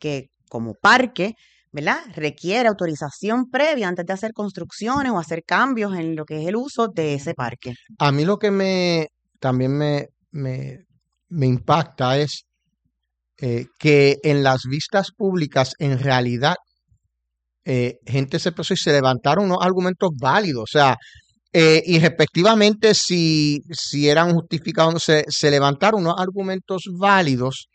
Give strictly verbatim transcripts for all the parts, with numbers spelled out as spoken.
que como parque, ¿verdad? Requiere autorización previa antes de hacer construcciones o hacer cambios en lo que es el uso de ese parque. A mí lo que me también me, me, me impacta es eh, que en las vistas públicas en realidad eh, gente se expresó y se levantaron unos argumentos válidos, o sea, eh, y respectivamente si, si eran justificados, se, se levantaron unos argumentos válidos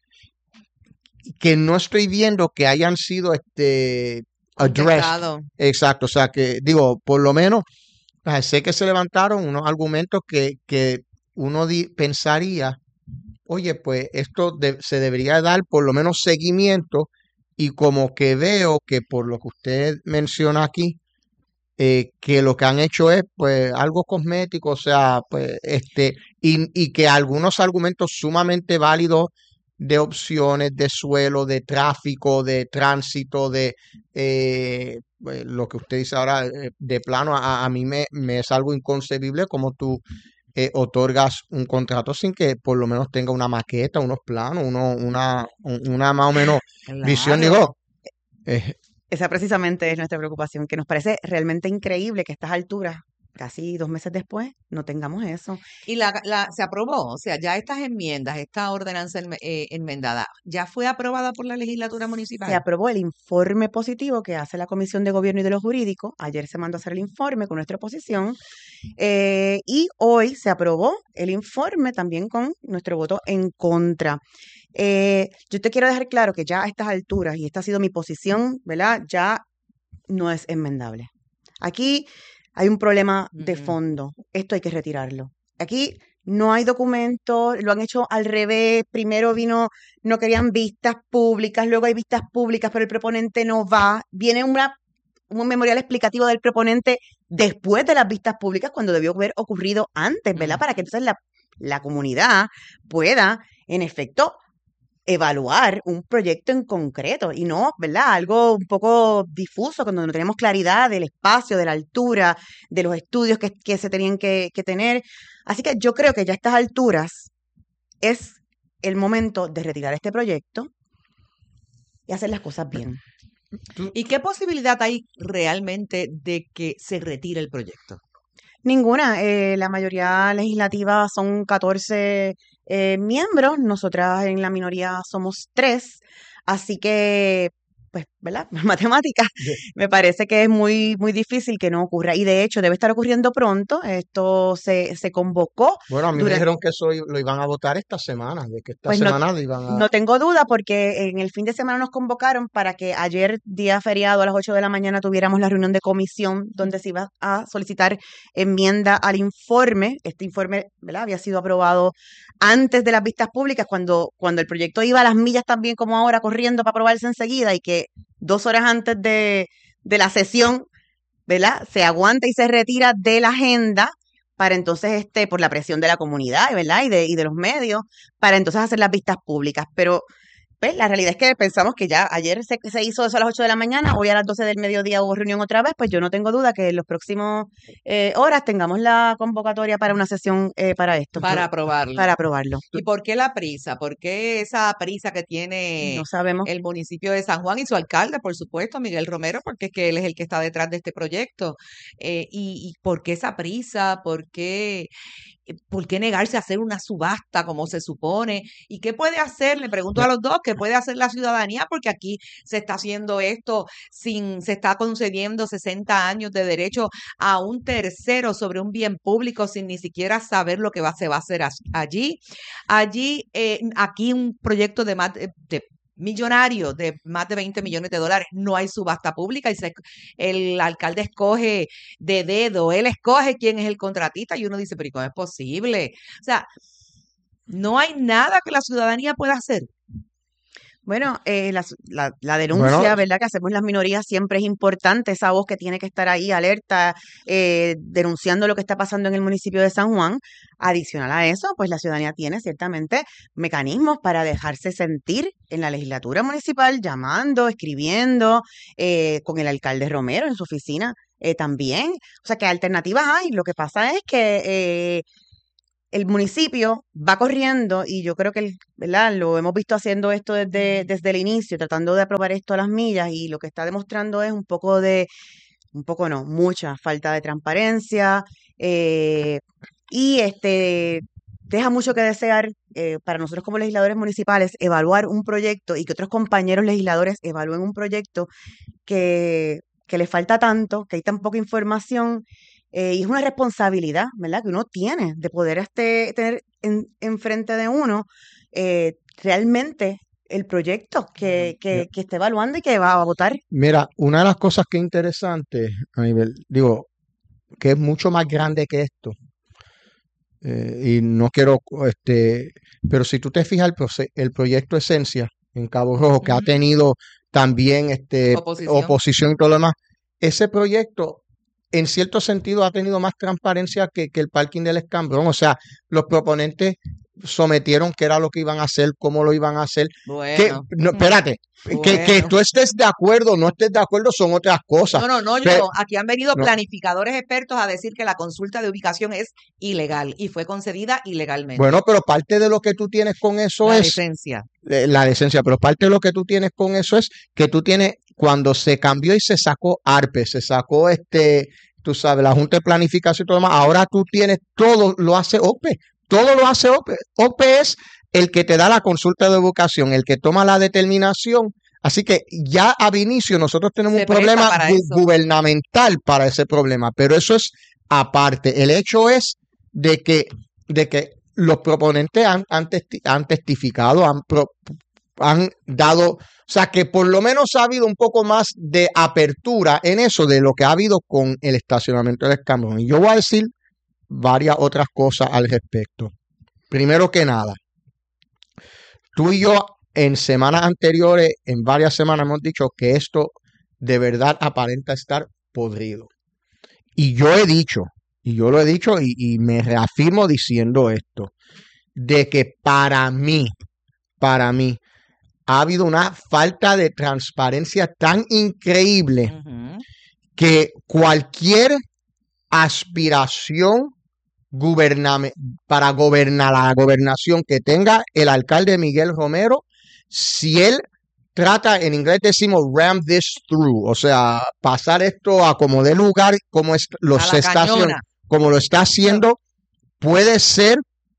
que no estoy viendo que hayan sido este addressed. Contestado. Exacto, o sea que digo, por lo menos ah, sé que se levantaron unos argumentos que, que uno di- pensaría, oye, pues esto de- se debería dar por lo menos seguimiento y como que veo que por lo que usted menciona aquí, eh, que lo que han hecho es pues algo cosmético, o sea, pues este, y, y que algunos argumentos sumamente válidos de opciones, de suelo, de tráfico, de tránsito, de eh, pues, lo que usted dice ahora, eh, de plano, a, a mí me, me es algo inconcebible como tú eh, otorgas un contrato sin que por lo menos tenga una maqueta, unos planos, uno, una, un- una más o menos visión, Claro. digo, eh, Esa precisamente es nuestra preocupación, que nos parece realmente increíble que a estas alturas, casi dos meses después, no tengamos eso. Y la, la, se aprobó, o sea, ya estas enmiendas, esta ordenanza enme- eh, enmendada, ya fue aprobada por la legislatura Se municipal. aprobó el informe positivo que hace la Comisión de Gobierno y de lo Jurídico. Ayer se mandó a hacer el informe con nuestra oposición. eh, y hoy se aprobó el informe también con nuestro voto en contra. Eh, yo te quiero dejar claro que ya a estas alturas, y esta ha sido mi posición, ¿verdad? Ya no es enmendable. Aquí hay un problema de Ujú. fondo. Esto hay que retirarlo. Aquí no hay documento, lo han hecho al revés. Primero vino, no querían vistas públicas, luego hay vistas públicas, pero el proponente no va. Viene una, un memorial explicativo del proponente después de las vistas públicas, cuando debió haber ocurrido antes, ¿verdad? Para que Ujú. entonces la, la comunidad pueda, en efecto, evaluar un proyecto en concreto y no, ¿verdad? Algo un poco difuso, cuando no tenemos claridad del espacio, de la altura, de los estudios que, que se tenían que, que tener. Así que yo creo que ya a estas alturas es el momento de retirar este proyecto y hacer las cosas bien. tú- ¿Y qué posibilidad hay realmente de que se retire el proyecto? Ninguna. eh, la mayoría legislativa son catorce eh, miembros, nosotras en la minoría somos tres, así que, pues, ¿verdad? Matemáticas, de- me parece que es muy, muy difícil que no ocurra. Y de hecho debe estar ocurriendo pronto. Esto se, se convocó bueno, a mí me durante, dijeron que eso i- lo iban a votar esta semana, de que esta pues no, semana lo iban a... no tengo duda porque en el fin de semana nos convocaron para que ayer, día feriado, a las ocho de la mañana, tuviéramos la reunión de comisión donde se iba a solicitar enmienda al informe. Este informe, ¿verdad? Había sido aprobado antes de las vistas públicas, cuando, cuando el proyecto iba a las millas también como ahora, corriendo para aprobarse enseguida y que dos horas antes de, de la sesión, ¿verdad? Se aguanta y se retira de la agenda para entonces, este, por la presión de la comunidad, ¿verdad? Y de, y de los medios, para entonces hacer las vistas públicas. Pero pues, la realidad es que pensamos que ya ayer se, se hizo eso a las ocho de la mañana, hoy a las doce del mediodía hubo reunión otra vez, pues yo no tengo duda que en los próximos eh, horas tengamos la convocatoria para una sesión eh, para esto, Para por- aprobarlo. para aprobarlo. ¿Y por qué la prisa? ¿Por qué esa prisa que No tiene sabemos. el municipio de San Juan y su alcalde, por supuesto, Miguel Romero, porque es que él es el que está detrás de este proyecto? Eh, y, y por qué esa prisa? ¿Por qué, eh, por qué negarse a hacer una subasta como se supone? ¿Y qué puede hacer? Le pregunto a los dos, ¿qué puede hacer la ciudadanía? Porque aquí se está haciendo esto sin, se está concediendo sesenta años de derecho a un tercero sobre un bien público sin ni siquiera saber lo que va, se va a hacer as- allí. Allí, eh, aquí un proyecto de más de, de millonario de más de veinte millones de dólares, no hay subasta pública y se, el alcalde escoge de dedo, él escoge quién es el contratista y uno dice, pero ¿y cómo es posible? O sea, no hay nada que la ciudadanía pueda hacer. Bueno, eh, la, la- la Bueno, denuncia, ¿verdad? Que hacemos las minorías siempre es importante, esa voz que tiene que estar ahí alerta, eh, denunciando lo que está pasando en el municipio de San Juan. Adicional a eso, pues la ciudadanía tiene ciertamente mecanismos para dejarse sentir en la legislatura municipal, llamando, escribiendo, eh, con el alcalde Romero en su oficina eh, también. O sea, que alternativas hay. Lo que pasa es que... eh, el municipio va corriendo y yo creo que, el, ¿verdad? Lo hemos visto haciendo esto desde, desde el inicio, tratando de aprobar esto a las millas y lo que está demostrando es un poco de, un poco no, mucha falta de transparencia eh, y este deja mucho que desear eh, para nosotros como legisladores municipales evaluar un proyecto y que otros compañeros legisladores evalúen un proyecto que, que le falta tanto, que hay tan poca información. Eh, y es una responsabilidad, ¿verdad? Que uno tiene de poder este, tener en, enfrente de uno eh, realmente el proyecto que, que, que esté evaluando y que va a votar. Mira, una de las cosas que es interesante a nivel, digo, que es mucho más grande que esto, eh, y no quiero, este, pero si tú te fijas el, proce- el proyecto Esencia en Cabo Rojo, que ha Ujú. tenido también este, Oposición. oposición y todo lo demás, ese proyecto en cierto sentido ha tenido más transparencia que, que el parking del Escambrón. O sea, los proponentes sometieron qué era lo que iban a hacer, cómo lo iban a hacer. Que, Bueno, no, espérate, que, que bueno. tú estés de acuerdo o no estés de acuerdo son otras cosas. No, no, no, Pero- yo. Aquí han venido no. planificadores expertos a decir que la consulta de ubicación es ilegal y fue concedida ilegalmente. Bueno, pero parte de lo que tú tienes con eso la es decencia. eh, la decencia, pero parte de lo que tú tienes con eso es que tú tienes, cuando se cambió y se sacó ARPE, se sacó este, tú sabes, la Junta de Planificación y todo lo demás, ahora tú tienes todo, lo hace O P E, todo lo hace O P E. O P E es el que te da la consulta de ubicación, el que toma la determinación. Así que ya a inicio nosotros tenemos Se un presta problema para gu- eso. gubernamental para ese problema, pero eso es aparte. El hecho es de que, de que los proponentes han, han, testi- han testificado, han, pro- han dado, o sea, que por lo menos ha habido un poco más de apertura en eso de lo que ha habido con el estacionamiento del Escambrón. Y yo voy a decir varias otras cosas al respecto. Primero que nada, tú y yo en semanas anteriores, en varias semanas hemos dicho que esto de verdad aparenta estar podrido. Y yo he dicho, y yo lo he dicho y, y me reafirmo diciendo esto, de que para mí, para mí, ha habido una falta de transparencia tan increíble Ujú. que cualquier aspiración gubername- para gobernar la gobernación que tenga el alcalde Miguel Romero, si él trata, en inglés decimos ram this through, o sea, pasar esto a como de lugar, como es, lo A se la está haciendo, cañona. como lo está haciendo, puede ser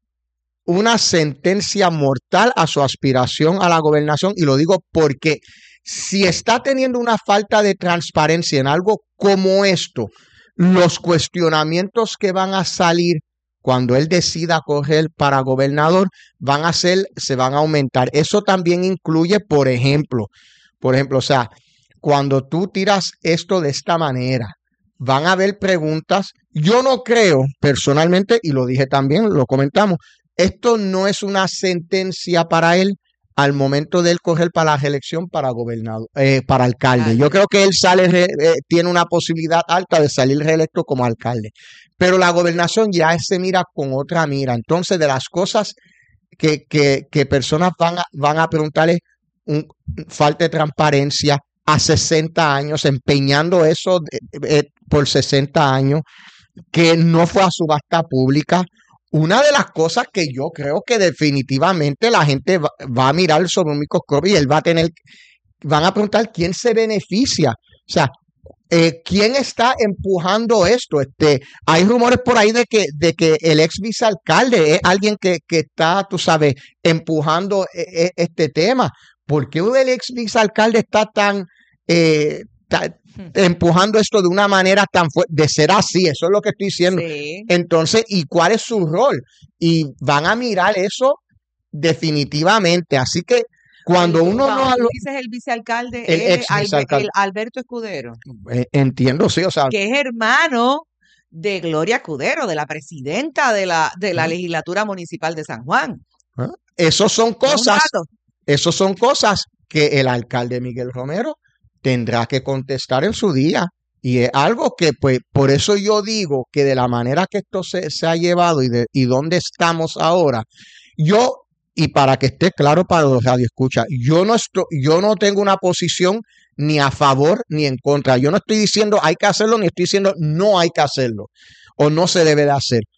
una sentencia mortal a su aspiración a la gobernación. Y lo digo porque si está teniendo una falta de transparencia en algo como esto, los cuestionamientos que van a salir cuando él decida correr para gobernador van a ser, se van a aumentar. Eso también incluye, por ejemplo, por ejemplo, o sea, cuando tú tiras esto de esta manera, van a haber preguntas. Yo no creo personalmente, y lo dije también, lo comentamos, esto no es una sentencia para él al momento de él correr para la reelección para gobernador, eh, para alcalde. Yo creo que él sale, re, eh, tiene una posibilidad alta de salir reelecto como alcalde. Pero la gobernación ya se mira con otra mira. Entonces, de las cosas que, que, que personas van a, van a preguntarle, un, falta de transparencia a sesenta años, empeñando eso de, eh, por sesenta años, que no fue a subasta pública. Una de las cosas que yo creo que definitivamente la gente va, va a mirar sobre un microscopio y él va a tener, van a preguntar quién se beneficia. O sea, eh, ¿quién está empujando esto? Este, hay rumores por ahí de que, de que el ex vicealcalde es alguien que, que está, tú sabes, empujando eh, eh, este tema. ¿Por qué el ex vicealcalde está tan... Eh, ta- empujando esto de una manera tan fuerte, de ser así, eso es lo que estoy diciendo. Sí. Entonces, ¿y cuál es su rol? Y van a mirar eso definitivamente. Así que cuando El- uno cuando no tú lo- dices el vicealcalde, el es ex Albe- vicealcalde. el Alberto Escudero, eh, entiendo, sí, o sea, que es hermano de Gloria Escudero, de la presidenta de la, de la Ujú. legislatura municipal de San Juan. ¿ah? Esos son Es un cosas, dato. esos son cosas que el alcalde Miguel Romero tendrá que contestar en su día. Y es algo que, pues, por eso yo digo que de la manera que esto se, se ha llevado y, de, y dónde estamos ahora, yo, y para que esté claro para los radioescuchas, yo no estoy, yo no tengo una posición ni a favor ni en contra. Yo no estoy diciendo hay que hacerlo, ni estoy diciendo no hay que hacerlo o no se debe de hacer.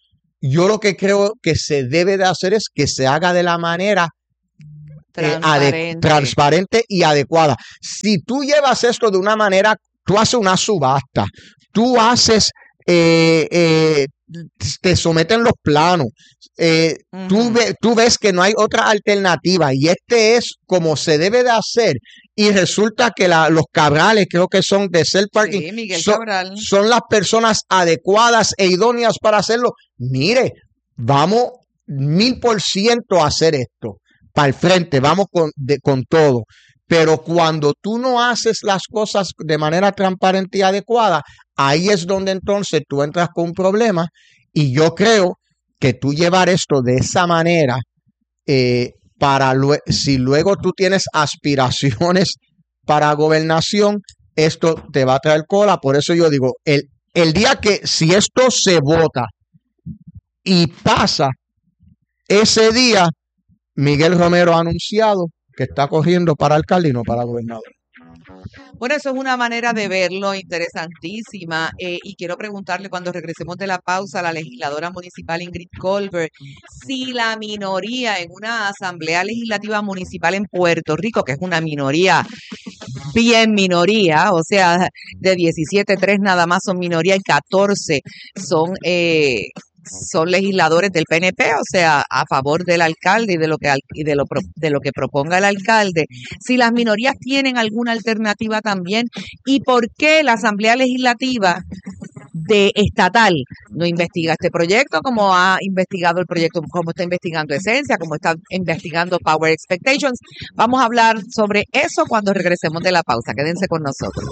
yo lo que creo que se debe de hacer es que se haga de la manera eh, ade- transparente y adecuada. Si tú llevas esto de una manera, tú haces una subasta, tú haces, eh, eh, te someten los planos, eh, Ujú. tú, ve- tú ves que no hay otra alternativa y este es como se debe de hacer y resulta que la- los cabrales, creo que son de Cell Parking, Sí, Miguel son, Cabral. son las personas adecuadas e idóneas para hacerlo. Mire, vamos mil por ciento a hacer esto para el frente, vamos con, de- con todo. Pero cuando tú no haces las cosas de manera transparente y adecuada, ahí es donde entonces tú entras con un problema. Y yo creo que tú llevar esto de esa manera, eh, para lue- si luego tú tienes aspiraciones para gobernación, esto te va a traer cola. Por eso yo digo, el, el día que si esto se vota y pasa, ese día Miguel Romero ha anunciado que está corriendo para alcalde y no para gobernador. Bueno, eso es una manera de verlo interesantísima. eh, y quiero preguntarle cuando regresemos de la pausa a la legisladora municipal Ingrid Colbert si la minoría en una asamblea legislativa municipal en Puerto Rico, que es una minoría, bien minoría, o sea, de diecisiete, tres nada más son minoría y catorce son eh, son legisladores del P N P, o sea, a favor del alcalde y de lo que al- y de lo pro- de lo que proponga el alcalde. Si las minorías tienen alguna alternativa también y por qué la Asamblea Legislativa de estatal no investiga este proyecto como ha investigado el proyecto, como está investigando Esencia, como está investigando Power Expectations. Vamos a hablar sobre eso cuando regresemos de la pausa. Quédense con nosotros.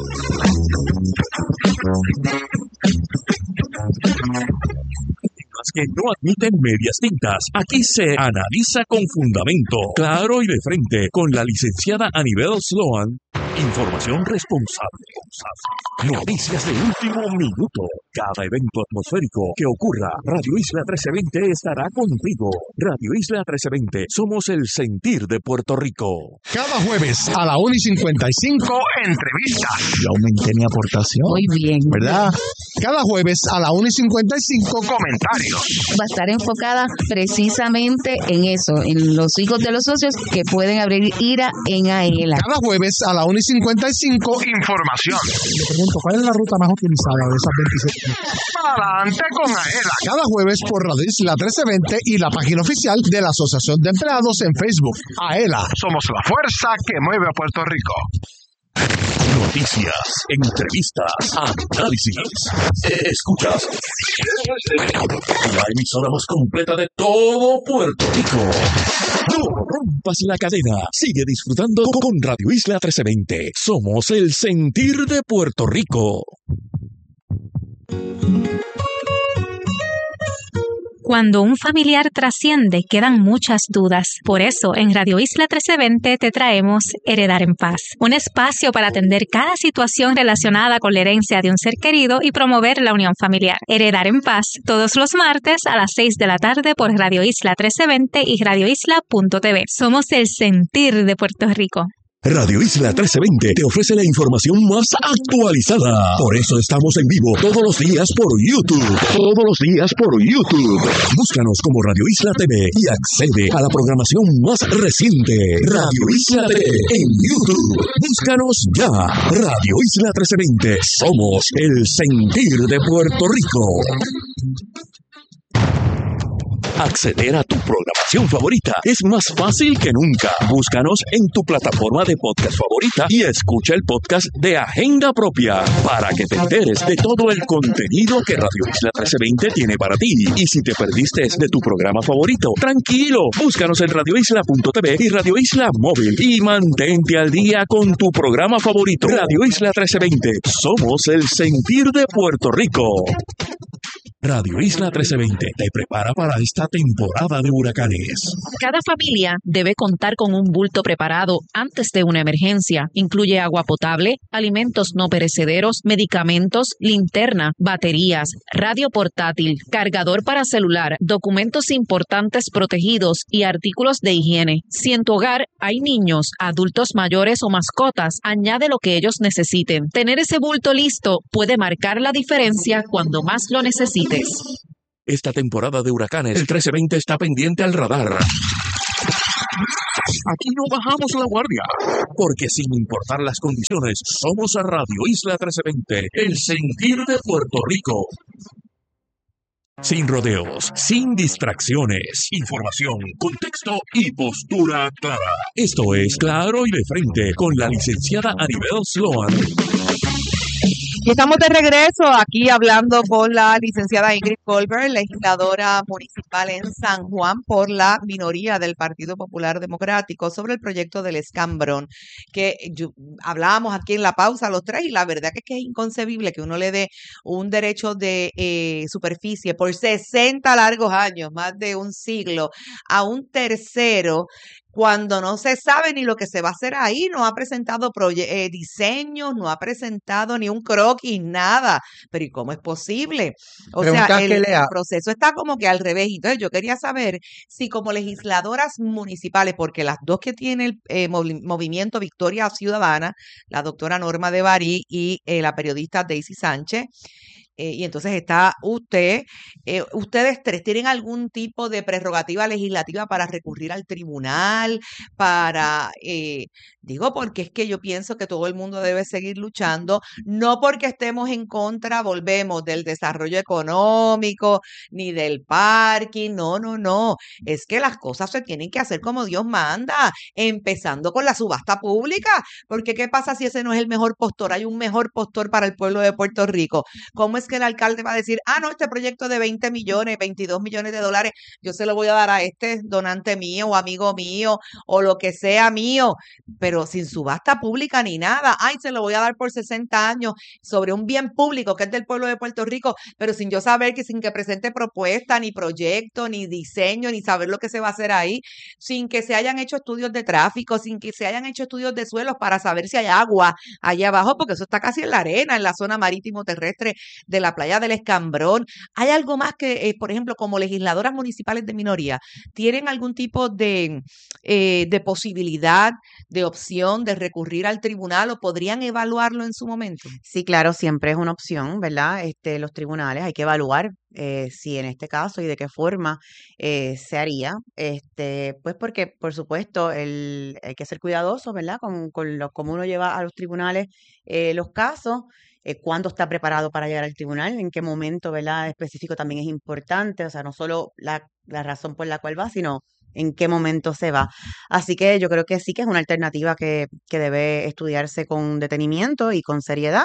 Temas que no admiten medias tintas. Aquí se analiza con fundamento, claro y de frente, con la licenciada Anibel Sloan. Información responsable. Noticias de último minuto. Cada evento atmosférico que ocurra, Radio Isla trece veinte estará contigo. Radio Isla trece veinte, somos el sentir de Puerto Rico. Cada jueves a la una y cincuenta y cinco, entrevista. Yo aumenté mi aportación. Muy bien. ¿Verdad? Cada jueves a la una y cincuenta y cinco, comentarios. Va a estar enfocada precisamente en eso, en los hijos de los socios que pueden abrir IRA en AELA. Cada jueves a la una y cincuenta y cinco, información. Le pregunto, ¿cuál es la ruta más utilizada de esas veintisiete? Adelante con AELA. Cada jueves por Radio Isla trece veinte y la página oficial de la Asociación de Empleados en Facebook. AELA, somos la fuerza que mueve a Puerto Rico. Noticias, entrevistas, análisis. Escuchas. La emisora más completa de todo Puerto Rico. No rompas la cadena. Sigue disfrutando con Radio Isla trece veinte. Somos el sentir de Puerto Rico. Cuando un familiar trasciende, quedan muchas dudas. Por eso, en Radio Isla trece veinte te traemos Heredar en Paz, un espacio para atender cada situación relacionada con la herencia de un ser querido y promover la unión familiar. Heredar en Paz, todos los martes a las seis de la tarde por Radio Isla trece veinte y radio isla punto t v. Somos el sentir de Puerto Rico. Radio Isla trece veinte te ofrece la información más actualizada. Por eso estamos en vivo todos los días por YouTube. Todos los días por YouTube. Búscanos como Radio Isla T V y accede a la programación más reciente. Radio Isla T V en YouTube. Búscanos ya. Radio Isla trece veinte. Somos el sentir de Puerto Rico. Acceder a tu programación favorita es más fácil que nunca. Búscanos en tu plataforma de podcast favorita y escucha el podcast de Agenda Propia para que te enteres de todo el contenido que Radio Isla trece veinte tiene para ti. Y si te perdiste de tu programa favorito, tranquilo, búscanos en radio isla punto t v y Radio Isla Móvil y mantente al día con tu programa favorito. Radio Isla trece veinte, somos el sentir de Puerto Rico. Radio Isla trece veinte te prepara para esta temporada de huracanes. Cada familia debe contar con un bulto preparado antes de una emergencia. Incluye agua potable, alimentos no perecederos, medicamentos, linterna, baterías, radio portátil, cargador para celular, documentos importantes protegidos y artículos de higiene. Si en tu hogar hay niños, adultos mayores o mascotas, añade lo que ellos necesiten. Tener ese bulto listo puede marcar la diferencia cuando más lo necesites. Esta temporada de huracanes, el trece veinte está pendiente al radar. Aquí no bajamos la guardia, porque sin importar las condiciones, somos a Radio Isla trece veinte, el sentir de Puerto Rico. Sin rodeos, sin distracciones, información, contexto y postura clara. Esto es Claro y de Frente con la licenciada Anibel Sloan. Y estamos de regreso aquí hablando con la licenciada Ingrid Colbert, legisladora municipal en San Juan por la minoría del Partido Popular Democrático, sobre el proyecto del escambrón, que yo, hablábamos aquí en la pausa los tres, y la verdad que es que es inconcebible que uno le dé un derecho de eh, superficie por sesenta largos años, más de un siglo, a un tercero, cuando no se sabe ni lo que se va a hacer ahí. No ha presentado proye- eh, diseños, no ha presentado ni un croquis, nada. Pero ¿y cómo es posible? O sea, Pregunta el, que el lea. proceso está como que al revés. Entonces yo quería saber si como legisladoras municipales, porque las dos que tiene el eh, movi- movimiento Victoria Ciudadana, la doctora Norma de Barí y eh, la periodista Daisy Sánchez, eh, y entonces está usted, eh, ustedes tres tienen algún tipo de prerrogativa legislativa para recurrir al tribunal, para, eh, digo, porque es que yo pienso que todo el mundo debe seguir luchando, no porque estemos en contra, volvemos, del desarrollo económico, ni del parking, no, no, no, es que las cosas se tienen que hacer como Dios manda, empezando con la subasta pública, porque ¿qué pasa si ese no es el mejor postor? Hay un mejor postor para el pueblo de Puerto Rico. ¿Cómo es que el alcalde va a decir, ah, no, este proyecto de veinte millones, veintidós millones de dólares, yo se lo voy a dar a este donante mío o amigo mío o lo que sea mío, pero sin subasta pública ni nada? Ay, se lo voy a dar por sesenta años sobre un bien público que es del pueblo de Puerto Rico, pero sin yo saber, que sin que presente propuesta, ni proyecto, ni diseño, ni saber lo que se va a hacer ahí, sin que se hayan hecho estudios de tráfico, sin que se hayan hecho estudios de suelos para saber si hay agua allá abajo, porque eso está casi en la arena, en la zona marítimo terrestre de la playa del Escambrón. ¿Hay algo más que, eh, por ejemplo, como legisladoras municipales de minoría, tienen algún tipo de, eh, de posibilidad, de opción de recurrir al tribunal, o podrían evaluarlo en su momento? Sí, claro, siempre es una opción, ¿verdad? Este, los tribunales, hay que evaluar eh, si en este caso y de qué forma eh, se haría, este, pues porque, por supuesto, el, hay que ser cuidadoso, ¿verdad? Con, con lo, cómo uno lleva a los tribunales eh, los casos, eh, cuándo está preparado para llegar al tribunal, en qué momento, ¿verdad? Específico también es importante, o sea, no solo la, la razón por la cual va, sino en qué momento se va. Así que yo creo que sí que es una alternativa que, que debe estudiarse con detenimiento y con seriedad.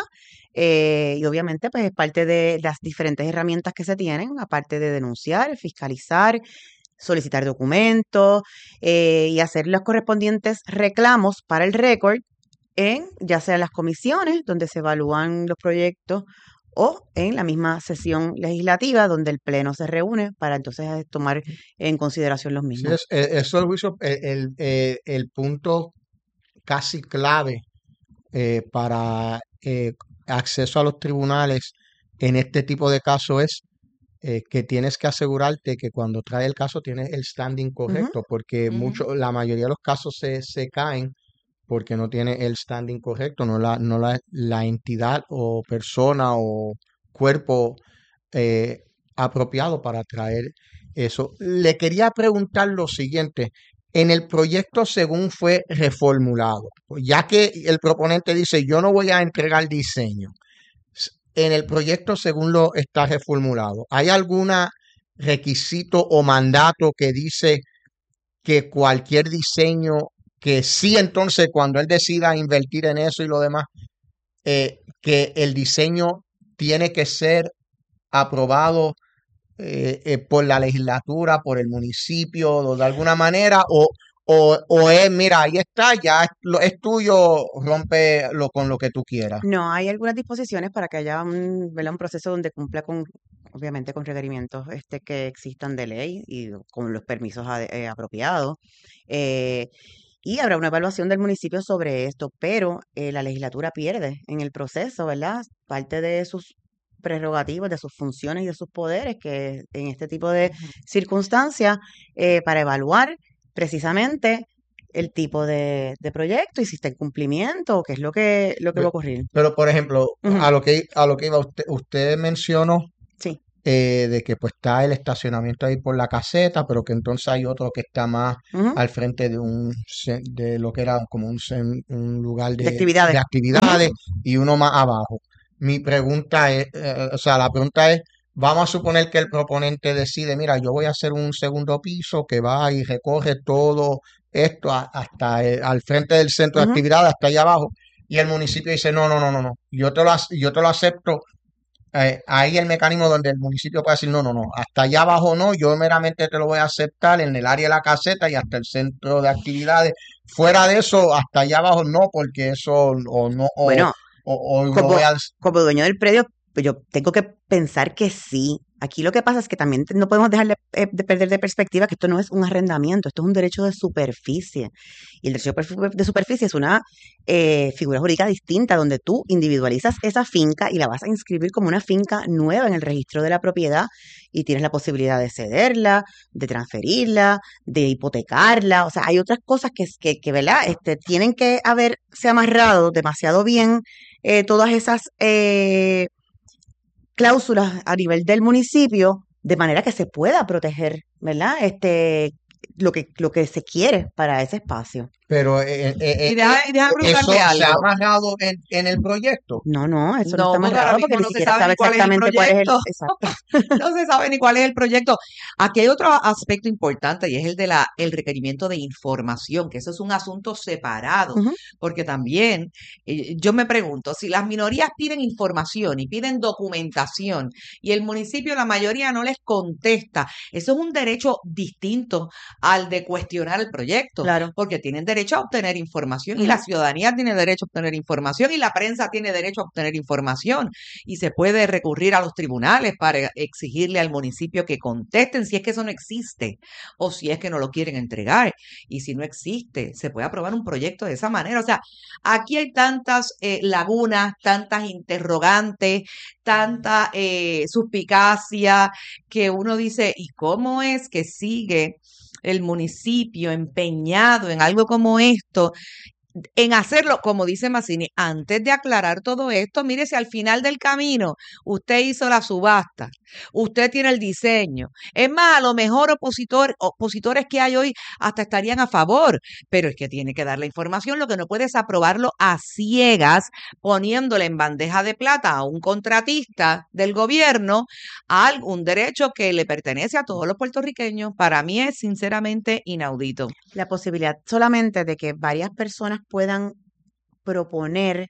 Eh, y obviamente, pues es parte de las diferentes herramientas que se tienen, aparte de denunciar, fiscalizar, solicitar documentos eh, y hacer los correspondientes reclamos para el récord en ya sea en las comisiones donde se evalúan los proyectos o en la misma sesión legislativa donde el Pleno se reúne para entonces tomar en consideración los Sí, mismos. es, es- eso, Luiso, el, el, eh, el punto casi clave eh, para eh, acceso a los tribunales en este tipo de casos es eh, que tienes que asegurarte que cuando trae el caso tienes el standing Ujú. correcto, porque Ujú. mucho, la mayoría de los casos se, se caen porque no tiene el standing correcto, no la, no la, la entidad o persona o cuerpo eh, apropiado para traer eso. Le quería preguntar lo siguiente. En el proyecto según fue reformulado, ya que el proponente dice yo no voy a entregar diseño, s- en el proyecto según lo está reformulado, ¿hay algún requisito o mandato que dice que cualquier diseño, que sí entonces cuando él decida invertir en eso y lo demás, eh, que el diseño tiene que ser aprobado eh, eh, por la legislatura, por el municipio, o de alguna manera, o, o, o es, mira, ahí está, ya es, lo- es tuyo, rompe lo, con lo que tú quieras? No, hay algunas disposiciones para que haya un, ¿verdad? Un proceso donde cumpla con, obviamente, con requerimientos este, que existan de ley y con los permisos ade- eh, apropiados. Eh, y habrá una evaluación del municipio sobre esto, pero eh, la legislatura pierde en el proceso, ¿verdad? Parte de sus prerrogativas, de sus funciones y de sus poderes, que en este tipo de Ujú. circunstancias, eh, para evaluar precisamente el tipo de, de proyecto y si está en cumplimiento o qué es lo que, lo que va a Pe- ocurrir. Pero, por ejemplo, Ujú. a lo que, a lo que iba usted, usted mencionó Sí. eh, de que pues está el estacionamiento ahí por la caseta, pero que entonces hay otro que está más Ujú. al frente de un ce- de lo que era como un, cen- un lugar De de, actividades. de actividades y uno más abajo. Mi pregunta es, eh, o sea, la pregunta es, vamos a suponer que el proponente decide, mira, yo voy a hacer un segundo piso que va y recorre todo esto a- hasta el- al frente del centro de Ujú. actividades, hasta allá abajo, y el municipio dice, no, no, no, no, no, yo te lo, ac- yo te lo acepto. Eh, ahí el mecanismo donde el municipio puede decir, no, no, no, hasta allá abajo no, yo meramente te lo voy a aceptar en el área de la caseta y hasta el centro de actividades. Fuera de eso, hasta allá abajo no, porque eso o no, o, Bueno, o, o no como, voy a... como dueño del predio, pues yo tengo que pensar que sí. Aquí lo que pasa es que también te- no podemos dejar de, eh, de perder de perspectiva que esto no es un arrendamiento, esto es un derecho de superficie. Y el derecho de perf- de superficie es una eh, figura jurídica distinta donde tú individualizas esa finca y la vas a inscribir como una finca nueva en el registro de la propiedad y tienes la posibilidad de cederla, de transferirla, de hipotecarla. O sea, hay otras cosas que, que, que ¿verdad? Este, tienen que haberse amarrado demasiado bien eh, todas esas eh, cláusulas a nivel del municipio de manera que se pueda proteger, ¿verdad? Este, lo que, lo que se quiere para ese espacio. Pero eh, eh, eh, Y deja, eh, y deja eso preguntarte se ha algo. amarrado en, en el proyecto. No, no, eso no No, está porque ahora amarrado porque mismo ni no se siquiera sabe sabe ni cuál es el exactamente cuál es el... proyecto. Exacto. No se sabe ni cuál es el proyecto. Aquí hay otro aspecto importante y es el de la, el requerimiento de información, que eso es un asunto separado, Ujú. porque también eh, yo me pregunto, si las minorías piden información y piden documentación y el municipio, la mayoría no les contesta, eso es un derecho distinto al de cuestionar el proyecto, Claro. porque tienen derecho a obtener información y la Ujú. ciudadanía tiene derecho a obtener información y la prensa tiene derecho a obtener información y se puede recurrir a los tribunales para exigirle al municipio que contesten si es que eso no existe o si es que no lo quieren entregar. Y si no existe, se puede aprobar un proyecto de esa manera. O sea, aquí hay tantas eh, lagunas, tantas interrogantes, tanta eh, suspicacia que uno dice, ¿y cómo es que sigue el municipio empeñado en algo como esto? En hacerlo, como dice Mazzini, antes de aclarar todo esto, mire si al final del camino usted hizo la subasta, usted tiene el diseño. Es más, a lo mejor opositor, opositores que hay hoy hasta estarían a favor, pero es que tiene que dar la información. Lo que no puede es aprobarlo a ciegas, poniéndole en bandeja de plata a un contratista del gobierno algún derecho que le pertenece a todos los puertorriqueños. Para mí es sinceramente inaudito. La posibilidad solamente de que varias personas puedan proponer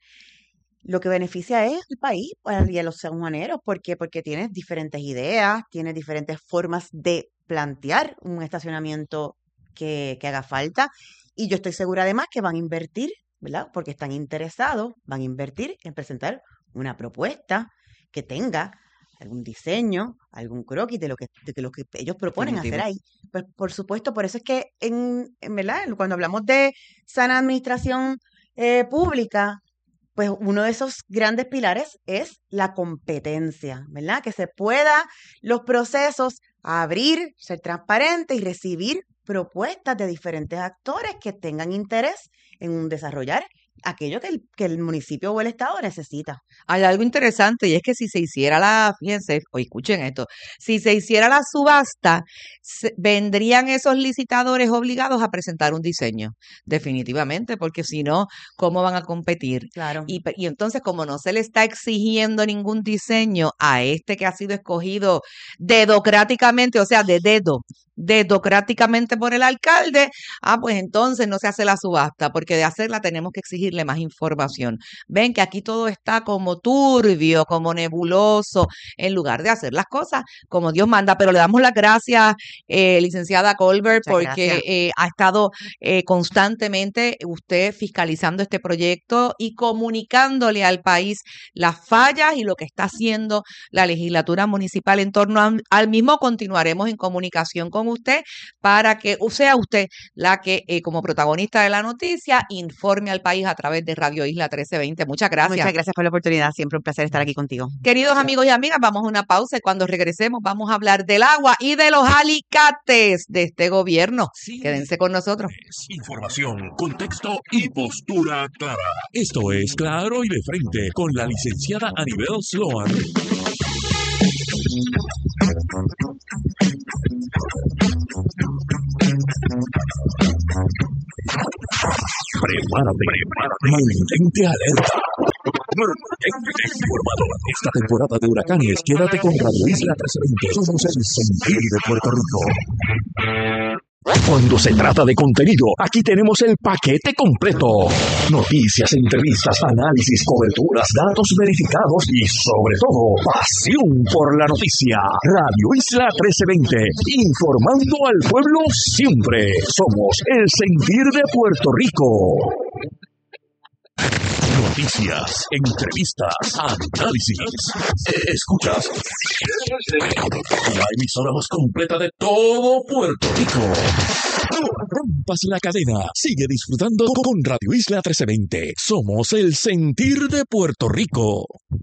lo que beneficia es el país pues, y a los sanjuaneros. ¿Por qué? Porque tienes diferentes ideas, tienes diferentes formas de plantear un estacionamiento que, que haga falta. Y yo estoy segura además que van a invertir, ¿verdad? Porque están interesados, van a invertir en presentar una propuesta que tenga algún diseño, algún croquis de lo que, de lo que ellos proponen hacer ahí. Pues por supuesto, por eso es que en, en verdad, cuando hablamos de sana administración eh, pública, pues uno de esos grandes pilares es la competencia, ¿verdad? Que se pueda los procesos abrir, ser transparente y recibir propuestas de diferentes actores que tengan interés en desarrollar aquello que el, que el municipio o el estado necesita. Hay algo interesante y es que si se hiciera la, fíjense, o escuchen esto, si se hiciera la subasta, se, vendrían esos licitadores obligados a presentar un diseño, definitivamente, porque si no, ¿cómo van a competir? Claro. Y, y entonces, como no se le está exigiendo ningún diseño a este que ha sido escogido dedocráticamente, o sea, de dedo, dedocráticamente por el alcalde, ah, pues entonces no se hace la subasta, porque de hacerla tenemos que exigirle más información. Ven que aquí todo está como turbio, como nebuloso, en lugar de hacer las cosas como Dios manda. Pero le damos las gracias, eh, licenciada Colbert, Muchas porque eh, ha estado eh, constantemente usted fiscalizando este proyecto y comunicándole al país las fallas y lo que está haciendo la legislatura municipal en torno a, al mismo. Continuaremos en comunicación con usted para que sea usted la que, eh, como protagonista de la noticia, informe al país a través de Radio Isla trece veinte. Muchas gracias. Muchas gracias por la oportunidad. Siempre un placer estar aquí contigo. Queridos amigos y amigas, vamos a una pausa y cuando regresemos vamos a hablar del agua y de los alicates de este gobierno. Sí. Quédense con nosotros. Información, contexto y postura clara. Esto es Claro y de Frente con la licenciada Anibel Sloan. Prepárate, prepárate, mantente alerta. Mantente informado. Esta temporada de huracanes, quédate con Radio Isla trescientos veinte. Somos el sentir de Puerto Rico. Cuando se trata de contenido, aquí tenemos el paquete completo. Noticias, entrevistas, análisis, coberturas, datos verificados y, sobre todo, pasión por la noticia. Radio Isla trescientos veinte, informando al pueblo siempre. Somos el sentir de Puerto Rico. Noticias, entrevistas, análisis. Escuchas la emisora más completa de todo Puerto Rico. No rompas la cadena. Sigue disfrutando con Radio Isla trescientos veinte. Somos el sentir de Puerto Rico.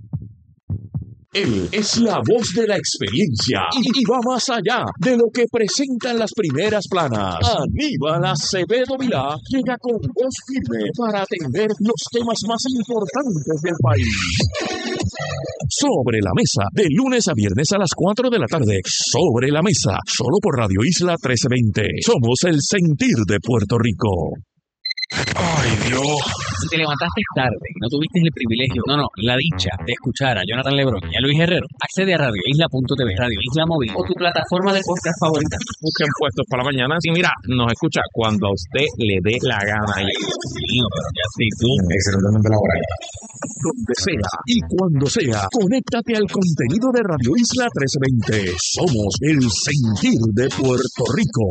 Él es la voz de la experiencia y, y va más allá de lo que presentan las primeras planas. Aníbal Acevedo Vilá llega con voz firme para atender los temas más importantes del país. Sobre la mesa, de lunes a viernes a las cuatro de la tarde. Sobre la mesa, solo por Radio Isla trescientos veinte. Somos el sentir de Puerto Rico. Ay, Dios. Si te levantaste tarde y no tuviste el privilegio, no, no, la dicha de escuchar a Jonathan Lebrón y a Luis Herrero, accede a radio isla punto t v, Radio Isla Móvil o tu plataforma de podcast favorita. Busquen Puestos para la Mañana. Y mira, nos escucha cuando a usted le dé la gana. Ay, Dios mío, pero ya sí, tú. Excelente laboral. Donde sea y cuando sea, conéctate al contenido de Radio Isla trescientos veinte. Somos el sentir de Puerto Rico.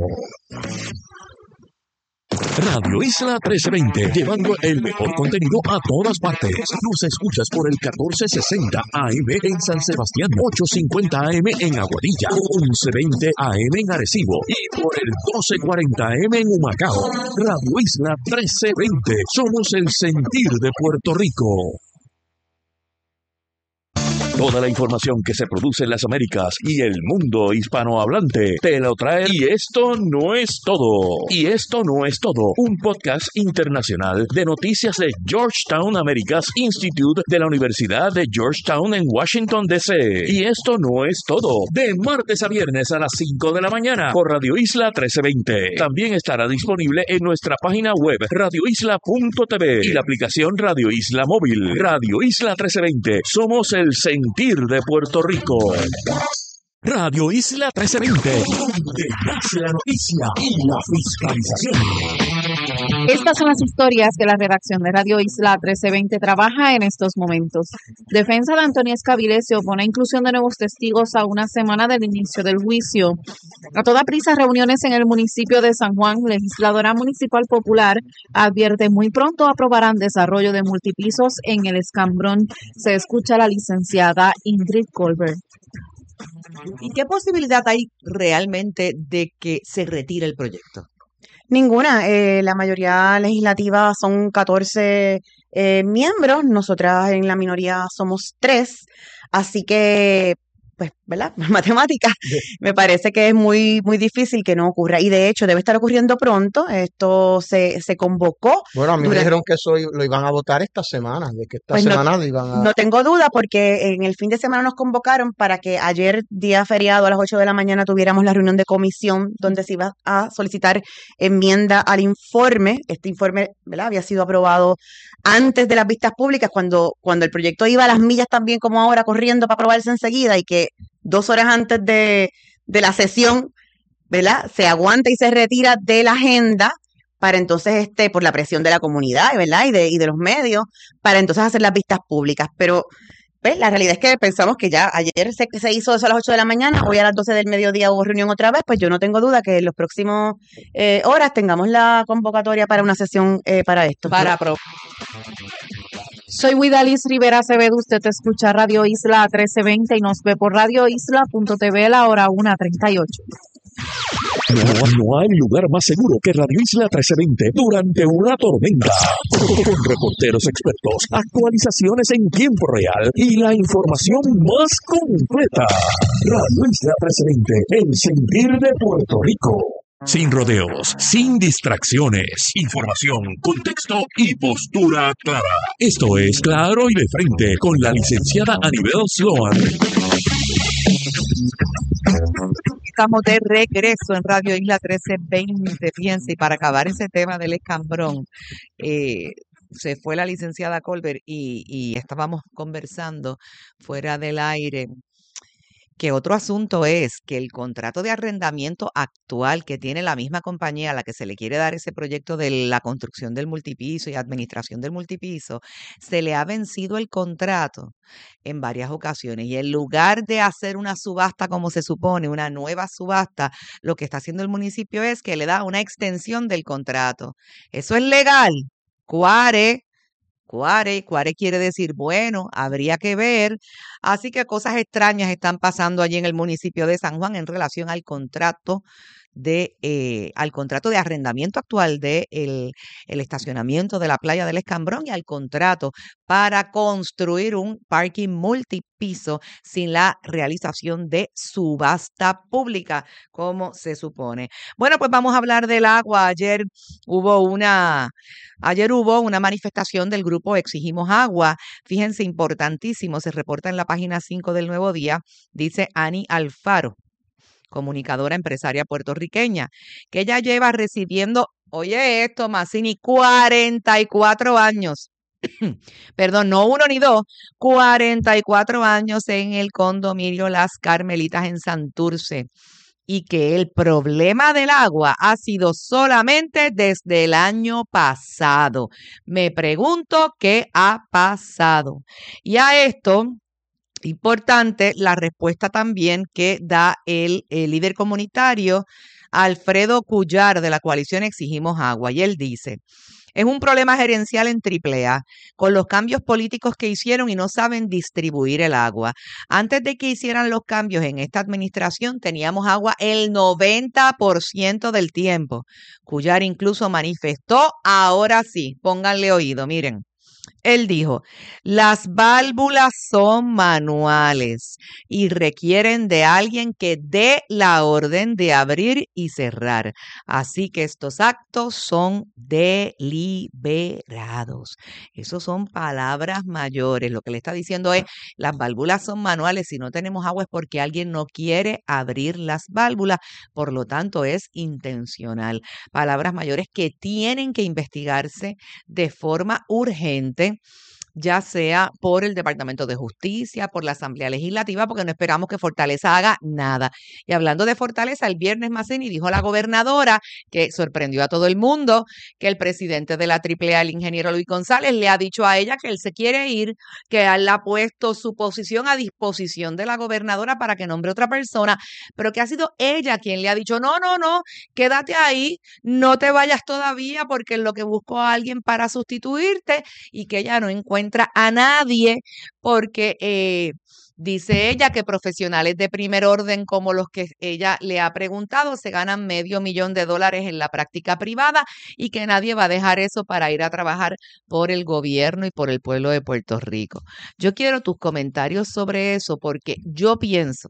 Radio Isla trescientos veinte, llevando el mejor contenido a todas partes. Nos escuchas por el catorce sesenta A M en San Sebastián, ochocientos cincuenta A M en Aguadilla, once veinte A M en Arecibo y por el doce cuarenta A M en Humacao. Radio Isla trescientos veinte, somos el sentir de Puerto Rico. Toda la información que se produce en las Américas y el mundo hispanohablante te lo trae. Y esto no es todo. Y esto no es todo. Un podcast internacional de noticias de Georgetown Americas Institute de la Universidad de Georgetown en Washington, D C Y esto no es todo. De martes a viernes a las cinco de la mañana por Radio Isla trescientos veinte. También estará disponible en nuestra página web radio isla punto t v y la aplicación Radio Isla Móvil. Radio Isla trescientos veinte. Somos el sentir de Puerto Rico. Radio Isla trescientos veinte, donde nace la noticia y la fiscalización. Estas son las historias que la redacción de Radio Isla trescientos veinte trabaja en estos momentos. Defensa de Antonia Escabile se opone a inclusión de nuevos testigos a una semana del inicio del juicio. A toda prisa, reuniones en el municipio de San Juan. Legisladora municipal popular advierte muy pronto aprobarán desarrollo de multipisos en el Escambrón. Se escucha a la licenciada Ingrid Colbert. ¿Y qué posibilidad hay realmente de que se retire el proyecto? Ninguna. Eh, la mayoría legislativa son catorce eh, miembros. Nosotras en la minoría somos tres. Así que, pues, ¿verdad? Matemáticas. Me parece que es muy muy difícil que no ocurra. Y de hecho, debe estar ocurriendo pronto. Esto se, se convocó. Bueno, a mí durante... me dijeron que eso lo iban a votar esta semana, de que esta pues semana no, lo iban a... No tengo duda porque en el fin de semana nos convocaron para que ayer, día feriado, a las ocho de la mañana, tuviéramos la reunión de comisión donde se iba a solicitar enmienda al informe. Este informe, ¿verdad?, había sido aprobado antes de las vistas públicas, cuando, cuando el proyecto iba a las millas también como ahora, corriendo para aprobarse enseguida, y que dos horas antes de, de la sesión, ¿verdad?, se aguanta y se retira de la agenda para entonces, este, por la presión de la comunidad, ¿verdad?, y de, y de los medios, para entonces hacer las vistas públicas. Pero pues, la realidad es que pensamos que ya ayer se, se hizo eso a las ocho de la mañana, hoy a las doce del mediodía hubo reunión otra vez. Pues yo no tengo duda que en los próximos eh, horas tengamos la convocatoria para una sesión eh, para esto. Para pro. Soy Widalis Rivera Acevedo, usted te escucha Radio Isla trescientos veinte y nos ve por radio isla punto t v a la hora una treinta y ocho. No, no hay lugar más seguro que Radio Isla trescientos veinte durante una tormenta. Con reporteros expertos, actualizaciones en tiempo real y la información más completa. Radio Isla trescientos veinte, el sentir de Puerto Rico. Sin rodeos, sin distracciones, información, contexto y postura clara. Esto es Claro y de Frente con la licenciada Anibel Sloan. Estamos de regreso en Radio Isla trece veinte. Fíjense, y para acabar ese tema del escambrón, eh, se fue la licenciada Colbert y, y estábamos conversando fuera del aire que otro asunto es que el contrato de arrendamiento actual que tiene la misma compañía a la que se le quiere dar ese proyecto de la construcción del multipiso y administración del multipiso, se le ha vencido el contrato en varias ocasiones y en lugar de hacer una subasta como se supone, una nueva subasta, lo que está haciendo el municipio es que le da una extensión del contrato. ¿Eso es legal? Cuare. Cuare, cuare quiere decir, bueno, habría que ver. Así que cosas extrañas están pasando allí en el municipio de San Juan en relación al contrato de eh, al contrato de arrendamiento actual de el, el estacionamiento de la playa del Escambrón y al contrato para construir un parking multipiso sin la realización de subasta pública, como se supone. Bueno, pues vamos a hablar del agua. Ayer hubo una Ayer hubo una manifestación del grupo Exigimos Agua. Fíjense, importantísimo, se reporta en la página cinco del Nuevo Día, dice Ani Alfaro, comunicadora empresaria puertorriqueña, que ella lleva recibiendo, oye esto, Mazzini, cuarenta y cuatro años. Perdón, no uno ni dos, cuarenta y cuatro años en el condominio Las Carmelitas en Santurce. Y que el problema del agua ha sido solamente desde el año pasado. Me pregunto qué ha pasado. Y a esto, importante, la respuesta también que da el, el líder comunitario Alfredo Cuyar de la coalición Exigimos Agua. Y él dice: es un problema gerencial en triple A, con los cambios políticos que hicieron y no saben distribuir el agua. Antes de que hicieran los cambios en esta administración, teníamos agua el noventa por ciento del tiempo. Cuyar incluso manifestó, ahora sí, pónganle oído, miren. Él dijo: las válvulas son manuales y requieren de alguien que dé la orden de abrir y cerrar. Así que estos actos son deliberados. Esos son palabras mayores. Lo que le está diciendo es: las válvulas son manuales. Si no tenemos agua es porque alguien no quiere abrir las válvulas. Por lo tanto, es intencional. Palabras mayores que tienen que investigarse de forma urgente, ya sea por el Departamento de Justicia, por la Asamblea Legislativa, porque no esperamos que Fortaleza haga nada. Y hablando de Fortaleza, el viernes Mazzini dijo a la gobernadora, que sorprendió a todo el mundo, que el presidente de la triple A, el ingeniero Luis González, le ha dicho a ella que él se quiere ir, que él ha puesto su posición a disposición de la gobernadora para que nombre otra persona, pero que ha sido ella quien le ha dicho: no, no, no, quédate ahí, no te vayas todavía, porque en lo que busco a alguien para sustituirte, y que ella no encuentra a nadie porque eh, dice ella que profesionales de primer orden como los que ella le ha preguntado se ganan medio millón de dólares en la práctica privada y que nadie va a dejar eso para ir a trabajar por el gobierno y por el pueblo de Puerto Rico. Yo quiero tus comentarios sobre eso porque yo pienso,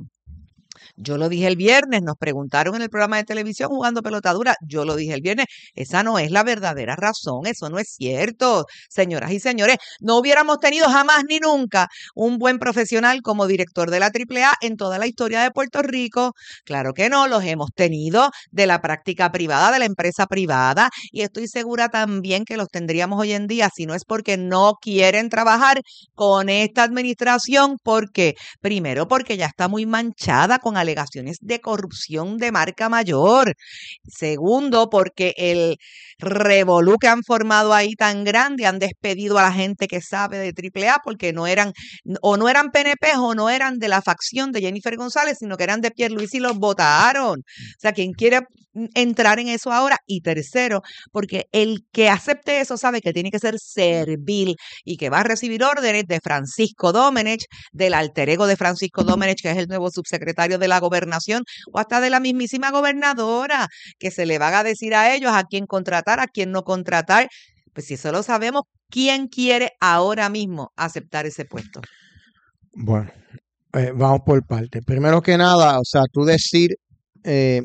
yo lo dije el viernes, nos preguntaron en el programa de televisión Jugando Pelotadura, yo lo dije el viernes, esa no es la verdadera razón, eso no es cierto, señoras y señores, no hubiéramos tenido jamás ni nunca un buen profesional como director de la triple A en toda la historia de Puerto Rico. Claro que no, los hemos tenido de la práctica privada, de la empresa privada, y estoy segura también que los tendríamos hoy en día, si no es porque no quieren trabajar con esta administración. ¿Por qué? Primero, porque ya está muy manchada con alegaciones de corrupción de marca mayor. Segundo, porque el revolú que han formado ahí tan grande, han despedido a la gente que sabe de triple A porque no eran, o no eran P N P o no eran de la facción de Jennifer González, sino que eran de Pierluisi y los votaron. O sea, quien quiere entrar en eso ahora. Y tercero, porque el que acepte eso sabe que tiene que ser servil y que va a recibir órdenes de Francisco Domenech, del alter ego de Francisco Domenech, que es el nuevo subsecretario de la Gobernación, o hasta de la mismísima gobernadora, que se le va a decir a ellos a quién contratar, a quién no contratar. Pues si eso lo sabemos, ¿quién quiere ahora mismo aceptar ese puesto? Bueno, eh, vamos por partes. Primero que nada, o sea, tú decir eh,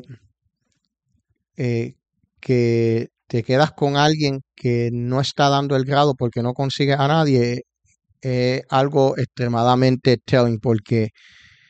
eh, que te quedas con alguien que no está dando el grado porque no consigue a nadie, es eh, algo extremadamente telling, porque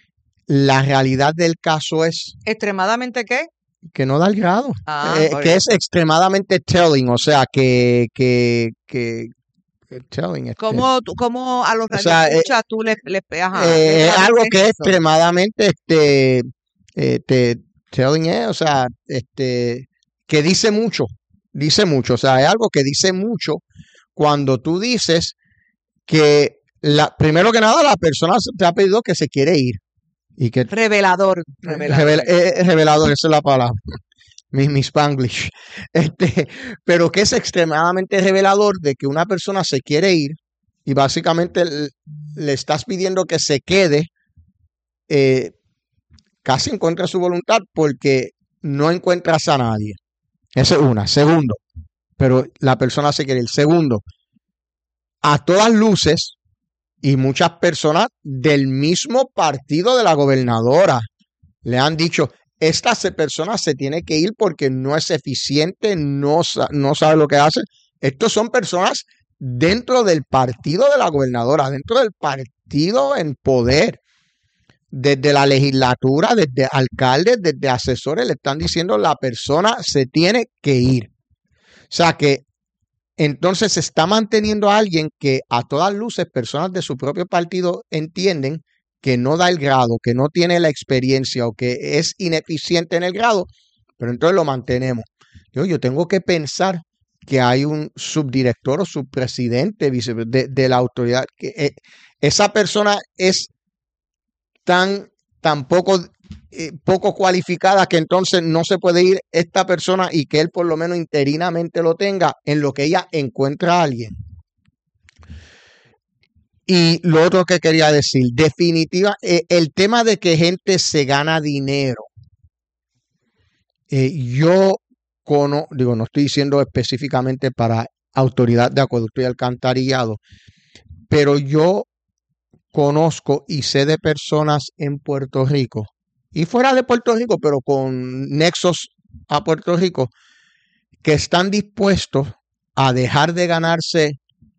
la realidad del caso es ¿Extremadamente qué? que no da el grado, Ah, eh, por que es eso. extremadamente telling, o sea, que, que, que, que telling, este, ¿Cómo, tú- cómo a los o sea, eh, radioescuchas tú le, le, ajá, eh, le es algo traduces que es eso? extremadamente, este, eh, te, telling es, o sea, este, que dice mucho, dice mucho, o sea, es algo que dice mucho cuando tú dices que, la, primero que nada, la persona te ha pedido que se quiere ir y que Revelador, revelador. revel- eh, revelador, esa es la palabra. Mi, mi Spanglish. Este, pero que es extremadamente revelador de que una persona se quiere ir y básicamente le, le estás pidiendo que se quede eh, casi en contra de su voluntad porque no encuentras a nadie. Esa es una. Segundo, pero la persona se quiere ir. Segundo, a todas luces y muchas personas del mismo partido de la gobernadora le han dicho, esta se- persona se tiene que ir porque no es eficiente, no, sa- no sabe lo que hace. Estos son personas dentro del partido de la gobernadora, dentro del partido en poder, desde la legislatura, desde alcaldes, desde asesores, le están diciendo la persona se tiene que ir. O sea que entonces se está manteniendo a alguien que a todas luces personas de su propio partido entienden que no da el grado, que no tiene la experiencia o que es ineficiente en el grado, pero entonces lo mantenemos. Yo, yo tengo que pensar que hay un subdirector o subpresidente vice- de, de la autoridad, que eh, esa persona es tan, tan poco, eh, poco cualificada que entonces no se puede ir esta persona y que él por lo menos interinamente lo tenga en lo que ella encuentra a alguien. Y lo otro que quería decir, definitiva, eh, el tema de que gente se gana dinero. Eh, yo cono, digo, no estoy diciendo específicamente para autoridad de acueducto y alcantarillado, pero yo conozco y sé de personas en Puerto Rico y fuera de Puerto Rico, pero con nexos a Puerto Rico, que están dispuestos a dejar de ganarse,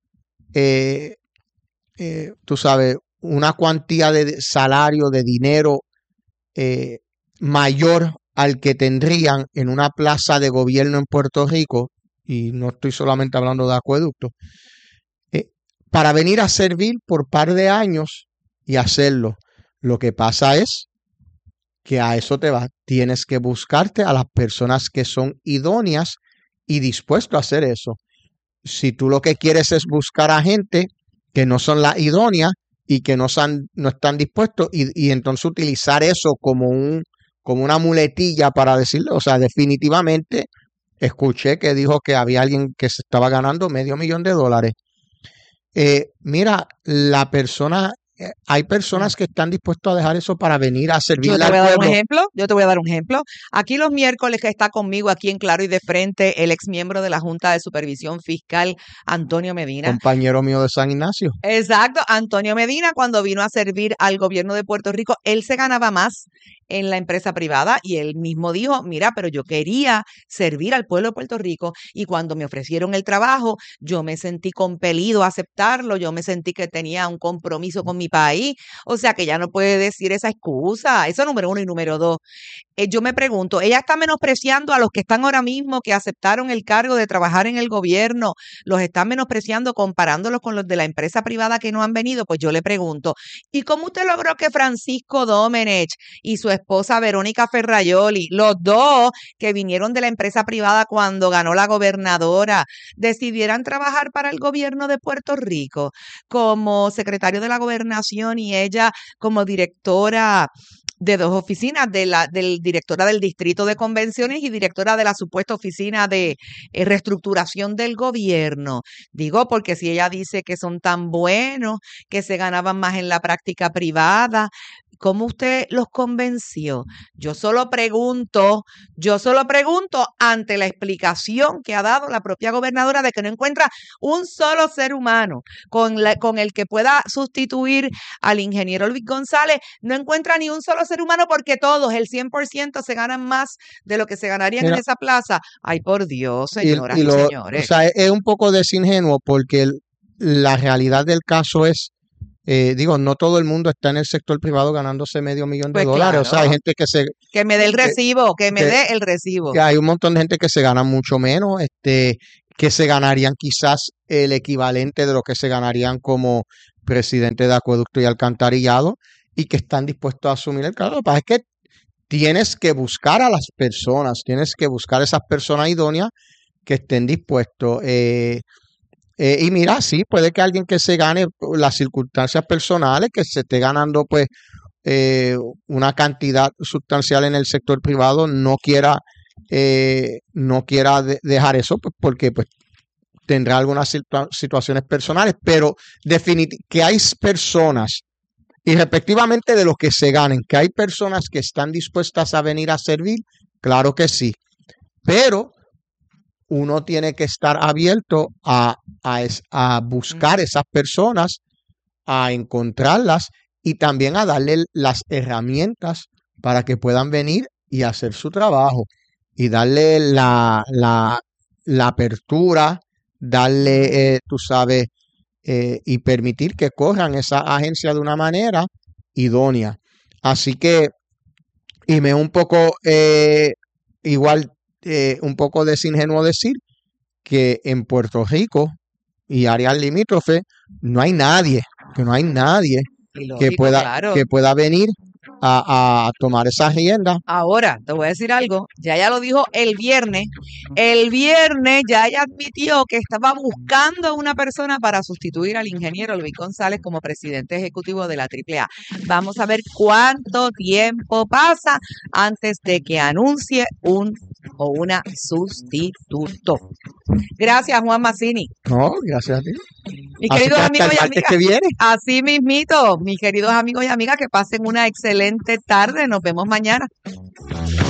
eh, eh, tú sabes, una cuantía de salario, de dinero eh, mayor al que tendrían en una plaza de gobierno en Puerto Rico, y no estoy solamente hablando de acueducto, eh, para venir a servir por par de años y hacerlo. Lo que pasa es que a eso te vas. Tienes que buscarte a las personas que son idóneas y dispuestos a hacer eso. Si tú lo que quieres es buscar a gente que no son las idóneas y que no, san, no están dispuestos y, y entonces utilizar eso como, un, como una muletilla para decirle, o sea, definitivamente escuché que dijo que había alguien que se estaba ganando medio millón de dólares. Eh, mira, la persona, eh, hay personas que están dispuestas a dejar eso para venir a Yo servirle te al voy a dar un pueblo. ejemplo, yo te voy a dar un ejemplo. Aquí los miércoles que está conmigo, aquí en Claro y de Frente, el ex miembro de la Junta de Supervisión Fiscal, Antonio Medina. Compañero mío de San Ignacio. Exacto, Antonio Medina, cuando vino a servir al gobierno de Puerto Rico, él se ganaba más en la empresa privada y él mismo dijo, mira, pero yo quería servir al pueblo de Puerto Rico y cuando me ofrecieron el trabajo, yo me sentí compelido a aceptarlo, yo me sentí que tenía un compromiso con mi país, o sea que ya no puede decir esa excusa, eso número uno y número dos. Eh, yo me pregunto, ella está menospreciando a los que están ahora mismo, que aceptaron el cargo de trabajar en el gobierno, los está menospreciando comparándolos con los de la empresa privada que no han venido, pues yo le pregunto, ¿y cómo usted logró que Francisco Domenech y su esposa Verónica Ferraioli, los dos que vinieron de la empresa privada cuando ganó la gobernadora, decidieran trabajar para el gobierno de Puerto Rico como secretario de la gobernación y ella como directora de dos oficinas, de la del directora del Distrito de Convenciones y directora de la supuesta oficina de eh, reestructuración del gobierno? Digo, porque si ella dice que son tan buenos, que se ganaban más en la práctica privada, ¿cómo usted los convenció? Yo solo pregunto, yo solo pregunto ante la explicación que ha dado la propia gobernadora de que no encuentra un solo ser humano con, la, con el que pueda sustituir al ingeniero Luis González, no encuentra ni un solo ser humano porque todos, el cien por ciento, se ganan más de lo que se ganarían Mira, en esa plaza. Ay, por Dios, y, señoras y y, lo, o señores. sea, es, es un poco desingenuo porque el- la realidad del caso es Eh, digo, no todo el mundo está en el sector privado ganándose medio millón de Pues dólares. O sea, hay claro. gente que se, Que me dé el que- recibo, que me que- dé el recibo. que hay un montón de gente que se gana mucho menos, este, que se ganarían quizás el equivalente de lo que se ganarían como presidente de acueducto y alcantarillado y que están dispuestos a asumir el cargo. Lo que pasa es que tienes que buscar a las personas, tienes que buscar esas personas idóneas que estén dispuestos. eh, eh, y mira, sí, puede que alguien que se gane por las circunstancias personales, que se esté ganando pues eh, una cantidad sustancial en el sector privado, no quiera, eh, no quiera de- dejar eso, pues porque pues tendrá algunas situa- situaciones personales, pero definitivamente que hay personas, y respectivamente de los que se ganen, que hay personas que están dispuestas a venir a servir, claro que sí, pero uno tiene que estar abierto a, a, es- a buscar esas personas, a encontrarlas y también a darle las herramientas para que puedan venir y hacer su trabajo y darle la, la, la apertura, darle, eh, tú sabes, eh, y permitir que corran esa agencia de una manera idónea. Así que, y me es un poco eh, igual, eh, un poco desingenuo decir que en Puerto Rico y áreas limítrofes no hay nadie, que no hay nadie Y que lógico, pueda, claro. que pueda venir a, a tomar esa rienda. Ahora, te voy a decir algo. Ya ella lo dijo el viernes. El viernes ya ella admitió que estaba buscando una persona para sustituir al ingeniero Luis González como presidente ejecutivo de la triple A. Vamos a ver cuánto tiempo pasa antes de que anuncie un o una sustituto. Gracias, Juan Mazzini. No, gracias a ti. Mis Así que queridos hasta amigos el y martes amigas, que viene. así mismito, mis queridos amigos y amigas, que pasen una excelente tarde. Nos vemos mañana.